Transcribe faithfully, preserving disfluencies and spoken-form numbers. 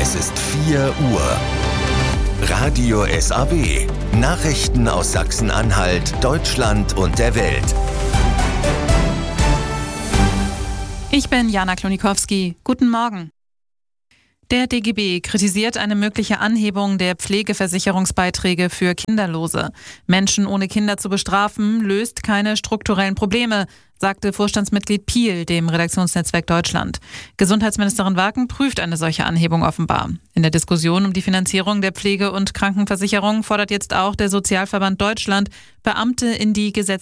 Es ist vier Uhr. Radio S A W. Nachrichten aus Sachsen-Anhalt, Deutschland und der Welt. Ich bin Jana Klonikowski. Guten Morgen. Der D G B kritisiert eine mögliche Anhebung der Pflegeversicherungsbeiträge für Kinderlose. Menschen ohne Kinder zu bestrafen, löst keine strukturellen Probleme, sagte Vorstandsmitglied Piel dem Redaktionsnetzwerk Deutschland. Gesundheitsministerin Waken prüft eine solche Anhebung offenbar. In der Diskussion um die Finanzierung der Pflege- und Krankenversicherung fordert jetzt auch der Sozialverband Deutschland, Beamte in die Gesetze